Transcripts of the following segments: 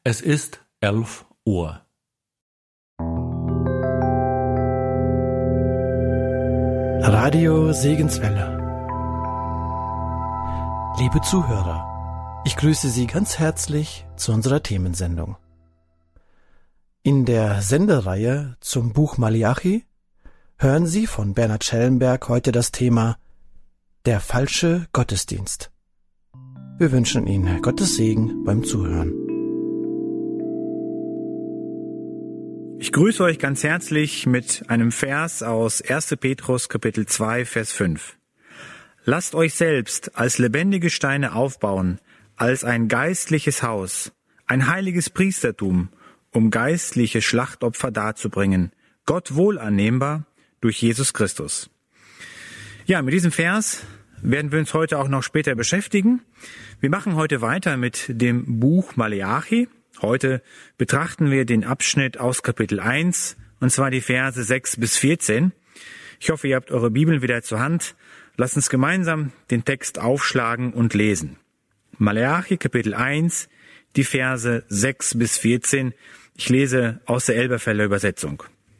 Es ist 11 Uhr. Radio Segenswelle. Liebe Zuhörer, ich grüße Sie ganz herzlich zu unserer Themensendung. In der Sendereihe zum Buch Maleachi hören Sie von Bernhard Schellenberg heute das Thema Der falsche Gottesdienst. Wir wünschen Ihnen Gottes Segen beim Zuhören. Ich grüße euch ganz herzlich mit einem Vers aus 1. Petrus Kapitel 2, Vers 5. Lasst euch selbst als lebendige Steine aufbauen, als ein geistliches Haus, ein heiliges Priestertum, um geistliche Schlachtopfer darzubringen, Gott wohlannehmbar durch Jesus Christus. Ja, mit diesem Vers werden wir uns heute auch noch später beschäftigen. Wir machen heute weiter mit dem Buch Maleachi. Heute betrachten wir den Abschnitt aus Kapitel 1, und zwar die Verse 6 bis 14. Ich hoffe, ihr habt eure Bibeln wieder zur Hand. Lasst uns gemeinsam den Text aufschlagen und lesen. Maleachi, Kapitel 1, die Verse 6 bis 14. Ich lese aus der Elberfelder Übersetzung.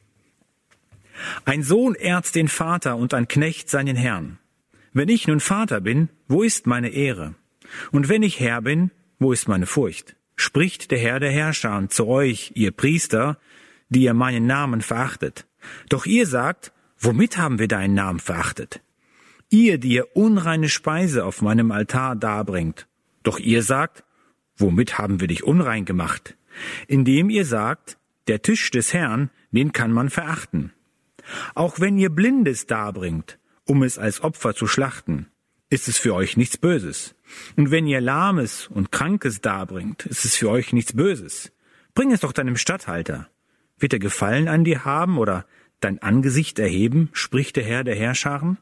Ein Sohn ehrt den Vater und ein Knecht seinen Herrn. Wenn ich nun Vater bin, wo ist meine Ehre? Und wenn ich Herr bin, wo ist meine Furcht? Spricht der Herr der Herrscher zu euch, ihr Priester, die ihr meinen Namen verachtet. Doch ihr sagt, womit haben wir deinen Namen verachtet? Ihr, die ihr unreine Speise auf meinem Altar darbringt. Doch ihr sagt, womit haben wir dich unrein gemacht? Indem ihr sagt, der Tisch des Herrn, den kann man verachten. Auch wenn ihr Blindes darbringt, um es als Opfer zu schlachten, ist es für euch nichts Böses. Und wenn ihr Lahmes und Krankes darbringt, ist es für euch nichts Böses. Bring es doch deinem Statthalter. Wird er Gefallen an dir haben oder dein Angesicht erheben, spricht der Herr der Herrscharen?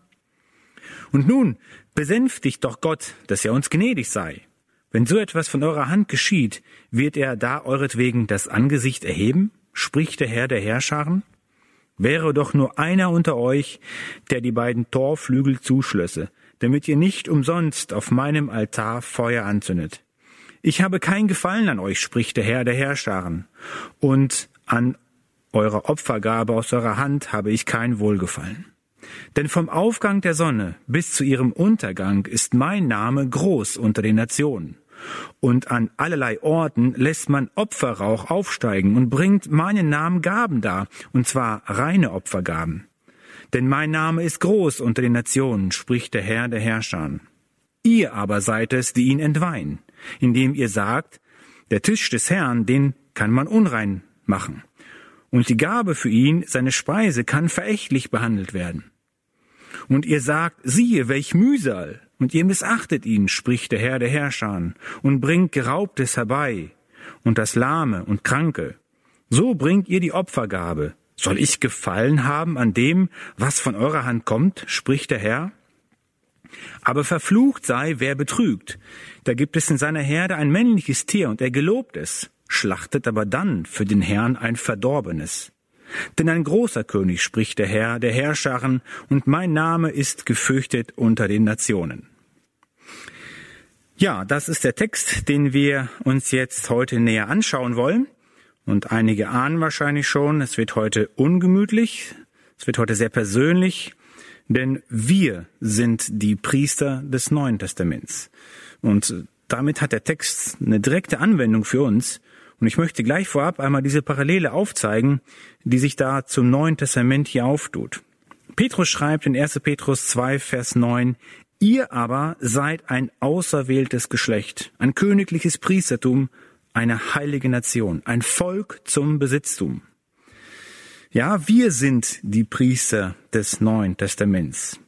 Und nun, besänftigt doch Gott, dass er uns gnädig sei. Wenn so etwas von eurer Hand geschieht, wird er da euretwegen das Angesicht erheben, spricht der Herr der Herrscharen? Wäre doch nur einer unter euch, der die beiden Torflügel zuschlösse, damit ihr nicht umsonst auf meinem Altar Feuer anzündet. Ich habe kein Gefallen an euch, spricht der Herr der Herrscharen, und an eurer Opfergabe aus eurer Hand habe ich kein Wohlgefallen. Denn vom Aufgang der Sonne bis zu ihrem Untergang ist mein Name groß unter den Nationen. Und an allerlei Orten lässt man Opferrauch aufsteigen und bringt meinen Namen Gaben dar, und zwar reine Opfergaben. Denn mein Name ist groß unter den Nationen, spricht der Herr der Herrscher. Ihr aber seid es, die ihn entweihen, indem ihr sagt, der Tisch des Herrn, den kann man unrein machen. Und die Gabe für ihn, seine Speise, kann verächtlich behandelt werden. Und ihr sagt, siehe, welch Mühsal, und ihr missachtet ihn, spricht der Herr der Herrscher, und bringt Geraubtes herbei, und das Lahme und Kranke. So bringt ihr die Opfergabe. Soll ich Gefallen haben an dem, was von eurer Hand kommt, spricht der Herr? Aber verflucht sei, wer betrügt. Da gibt es in seiner Herde ein männliches Tier, und er gelobt es, schlachtet aber dann für den Herrn ein Verdorbenes. Denn ein großer König, spricht der Herr der Herrscharen, und mein Name ist gefürchtet unter den Nationen. Ja, das ist der Text, den wir uns jetzt heute näher anschauen wollen. Und einige ahnen wahrscheinlich schon, es wird heute ungemütlich, es wird heute sehr persönlich, denn wir sind die Priester des Neuen Testaments. Und damit hat der Text eine direkte Anwendung für uns. Und ich möchte gleich vorab einmal diese Parallele aufzeigen, die sich da zum Neuen Testament hier auftut. Petrus schreibt in 1. Petrus 2, Vers 9, ihr aber seid ein auserwähltes Geschlecht, ein königliches Priestertum, eine heilige Nation, ein Volk zum Besitztum. Ja, wir sind die Priester des Neuen Testaments.